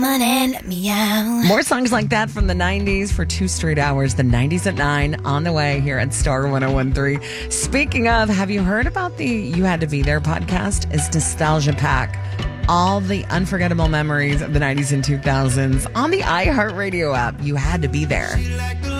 More songs like that from the 90s for 2 straight hours. The 90s at 9 on the way here at Star 1013. Speaking of, have you heard about the You Had to Be There podcast? It's Nostalgia Pack. All the unforgettable memories of the 90s and 2000s on the iHeartRadio app. You had to be there.